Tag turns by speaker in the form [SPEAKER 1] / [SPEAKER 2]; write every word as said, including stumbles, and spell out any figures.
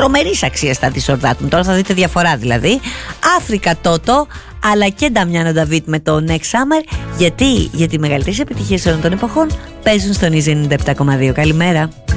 [SPEAKER 1] τρομερής αξίας στα δισορδάτουν. Τώρα θα δείτε διαφορά δηλαδή. Αφρικα Τότο αλλά και Νταμιάνο Νταβίτ με το Next Summer. Γιατί, γιατί οι μεγαλύτερες επιτυχίες όλων των εποχών παίζουν στον Easy ενενήντα επτά κόμμα δύο. Καλημέρα.